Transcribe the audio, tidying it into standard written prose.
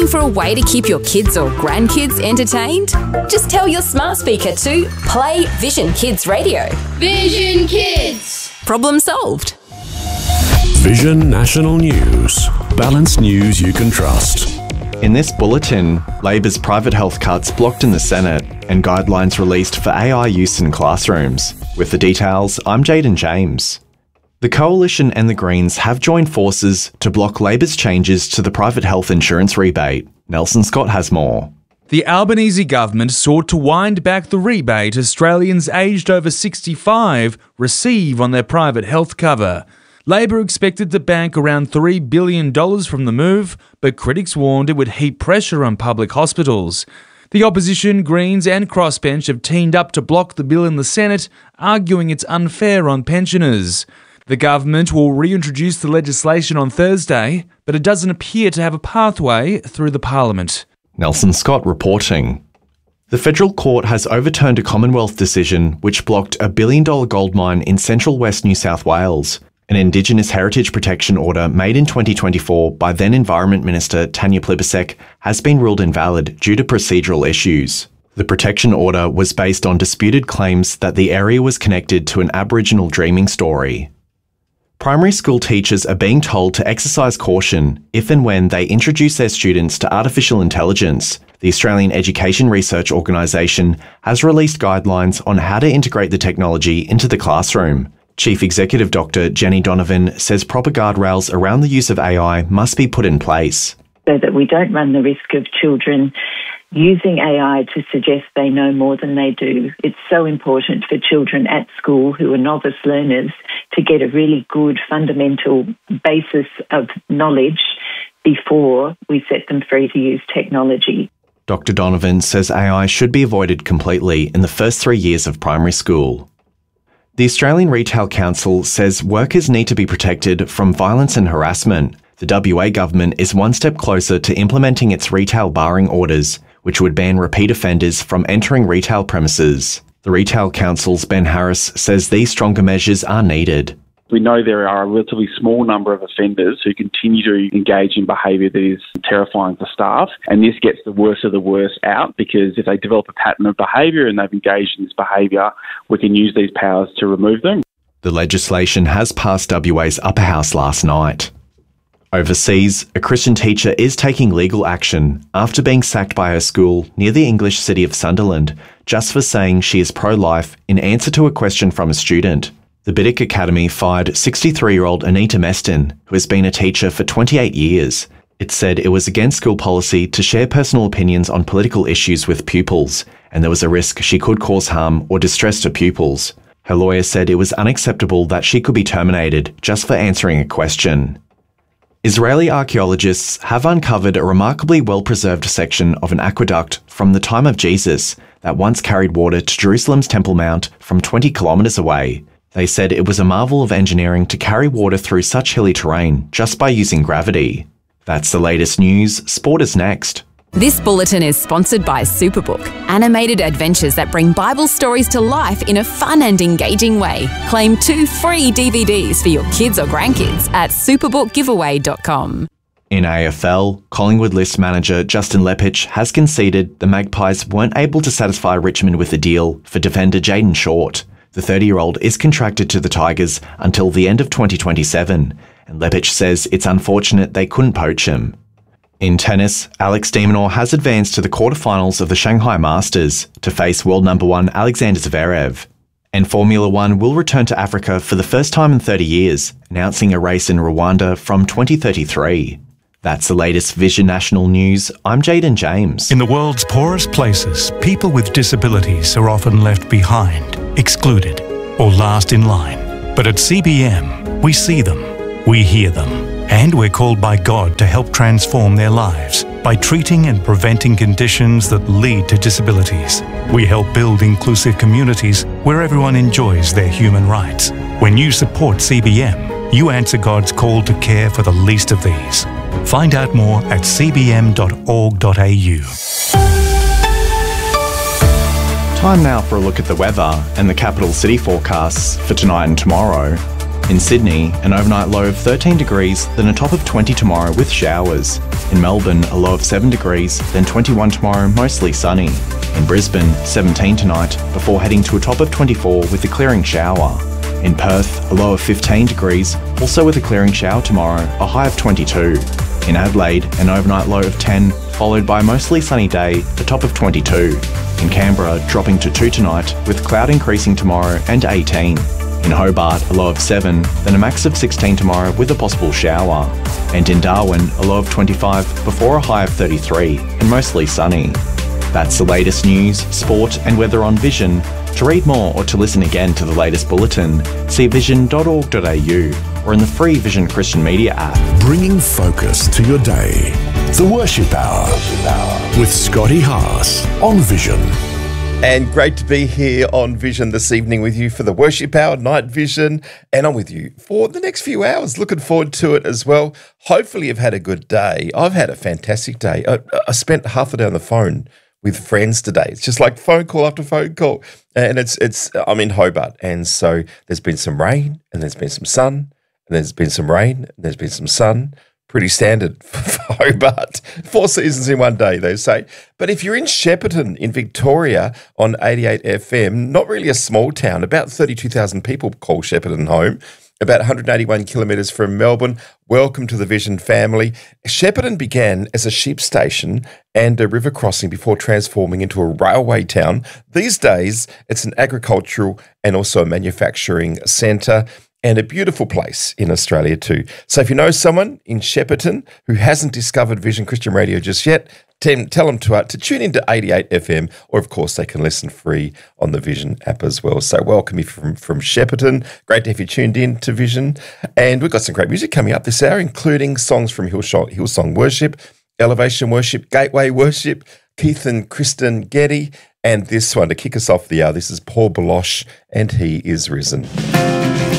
Looking for a way to keep your kids or grandkids entertained? Just tell your smart speaker to play Vision Kids Radio. Vision Kids! Problem solved. Vision National News. Balanced news you can trust. In this bulletin, Labor's private health cuts blocked in the Senate and guidelines released for AI use in classrooms. With the details, I'm Jaden James. The Coalition and the Greens have joined forces to block Labor's changes to the private health insurance rebate. Nelson Scott has more. The Albanese government sought to wind back the rebate Australians aged over 65 receive on their private health cover. Labor expected to bank around $3 billion from the move, but critics warned it would heap pressure on public hospitals. The opposition, Greens and Crossbench have teamed up to block the bill in the Senate, arguing it's unfair on pensioners. The government will reintroduce the legislation on Thursday, but it doesn't appear to have a pathway through the Parliament. Nelson Scott reporting. The Federal Court has overturned a Commonwealth decision which blocked a $1 billion gold mine in central West New South Wales. An Indigenous heritage protection order made in 2024 by then Environment Minister Tanya Plibersek has been ruled invalid due to procedural issues. The protection order was based on disputed claims that the area was connected to an Aboriginal dreaming story. Primary school teachers are being told to exercise caution if and when they introduce their students to artificial intelligence. The Australian Education Research Organisation has released guidelines on how to integrate the technology into the classroom. Chief Executive Dr. Jenny Donovan says proper guardrails around the use of AI must be put in place. So that we don't run the risk of children using AI to suggest they know more than they do. It's so important for children at school who are novice learners to get a really good fundamental basis of knowledge before we set them free to use technology. Dr. Donovan says AI should be avoided completely in the first 3 years of primary school. The Australian Retail Council says workers need to be protected from violence and harassment. The WA government is one step closer to implementing its retail barring orders, which would ban repeat offenders from entering retail premises. The Retail Council's Ben Harris says these stronger measures are needed. We know there are a relatively small number of offenders who continue to engage in behaviour that is terrifying for staff, and this gets the worst of the worst out, because if they develop a pattern of behaviour and they've engaged in this behaviour, we can use these powers to remove them. The legislation has passed WA's upper house last night. Overseas, a Christian teacher is taking legal action after being sacked by her school near the English city of Sunderland just for saying she is pro-life in answer to a question from a student. The Biddick Academy fired 63-year-old Anita Meston, who has been a teacher for 28 years. It said it was against school policy to share personal opinions on political issues with pupils, and there was a risk she could cause harm or distress to pupils. Her lawyer said it was unacceptable that she could be terminated just for answering a question. Israeli archaeologists have uncovered a remarkably well-preserved section of an aqueduct from the time of Jesus that once carried water to Jerusalem's Temple Mount from 20 kilometres away. They said it was a marvel of engineering to carry water through such hilly terrain just by using gravity. That's the latest news. Sport is next. This bulletin is sponsored by Superbook, animated adventures that bring Bible stories to life in a fun and engaging way. Claim 2 free DVDs for your kids or grandkids at superbookgiveaway.com. In AFL, Collingwood list manager Justin Lepich has conceded the Magpies weren't able to satisfy Richmond with a deal for defender Jayden Short. The 30-year-old is contracted to the Tigers until the end of 2027, and Lepich says it's unfortunate they couldn't poach him. In tennis, Alex de Minaur has advanced to the quarterfinals of the Shanghai Masters to face world number 1 Alexander Zverev. And Formula One will return to Africa for the first time in 30 years, announcing a race in Rwanda from 2033. That's the latest Vision National News. I'm Jaden James. In the world's poorest places, people with disabilities are often left behind, excluded, or last in line. But at CBM, we see them, we hear them, and we're called by God to help transform their lives by treating and preventing conditions that lead to disabilities. We help build inclusive communities where everyone enjoys their human rights. When you support CBM, you answer God's call to care for the least of these. Find out more at cbm.org.au. Time now for a look at the weather and the capital city forecasts for tonight and tomorrow. In Sydney, an overnight low of 13 degrees, then a top of 20 tomorrow with showers. In Melbourne, a low of 7 degrees, then 21 tomorrow, mostly sunny. In Brisbane, 17 tonight, before heading to a top of 24 with a clearing shower. In Perth, a low of 15 degrees, also with a clearing shower tomorrow, a high of 22. In Adelaide, an overnight low of 10, followed by a mostly sunny day, a top of 22. In Canberra, dropping to 2 tonight, with cloud increasing tomorrow and 18. In Hobart, a low of 7, then a max of 16 tomorrow with a possible shower. And in Darwin, a low of 25 before a high of 33 and mostly sunny. That's the latest news, sport and weather on Vision. To read more or to listen again to the latest bulletin, see vision.org.au or in the free Vision Christian Media app. Bringing focus to your day. The Worship Hour with Scotty Haas on Vision. And great to be here on Vision this evening with you for the Worship Hour, Night Vision, and I'm with you for the next few hours. Looking forward to it as well. Hopefully you've had a good day. I've had a fantastic day. I spent half the day on the phone with friends today. It's just like phone call after phone call. And I'm in Hobart, and so there's been some rain, and there's been some sun, and there's been some rain, and there's been some sun. Pretty standard for Hobart. 4 seasons in one day, they say. But if you're in Shepparton in Victoria on 88 FM, not really a small town, about 32,000 people call Shepparton home, about 181 kilometres from Melbourne. Welcome to the Vision family. Shepparton began as a sheep station and a river crossing before transforming into a railway town. These days, it's an agricultural and also a manufacturing centre. And a beautiful place in Australia too. So if you know someone in Shepparton who hasn't discovered Vision Christian Radio just yet, tell them to tune into 88 FM, or of course they can listen free on the Vision app as well. So welcome you from Shepparton. Great to have you tuned in to Vision. And we've got some great music coming up this hour, including songs from Hillsong Worship, Elevation Worship, Gateway Worship, Keith and Kristen Getty, and this one to kick us off the hour. This is Paul Baloche, and He is Risen.